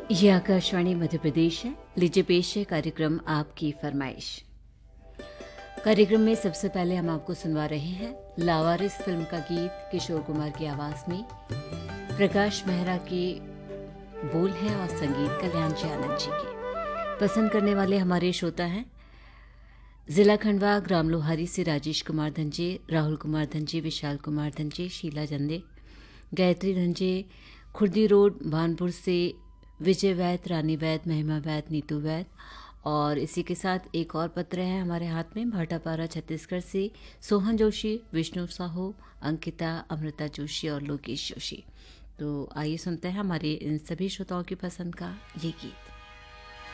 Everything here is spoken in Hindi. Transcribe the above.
ये आकाशवाणी मध्य प्रदेश है। लीजिए पेश है कार्यक्रम आपकी फरमाइश। कार्यक्रम में सबसे पहले हम आपको सुनवा रहे हैं लावारिस फिल्म का गीत किशोर कुमार की आवाज में। प्रकाश मेहरा के बोल हैं और संगीत कल्याण जी आनंद जी के। पसंद करने वाले हमारे श्रोता हैं जिला खंडवा ग्राम लोहारी से राजेश कुमार धंजे, राहुल कुमार धंजे, विशाल कुमार धंजे, शीला जंदे, गायत्री धंजे, खुर्दी रोड भानपुर से विजय वैद, रानी वैद, महिमा वैद, नीतू वैद। और इसी के साथ एक और पत्र है हमारे हाथ में भाटापारा छत्तीसगढ़ से सोहन जोशी, विष्णु साहू, अंकिता, अमृता जोशी और लोकेश जोशी। तो आइए सुनते हैं हमारे इन सभी श्रोताओं की पसंद का ये गीत।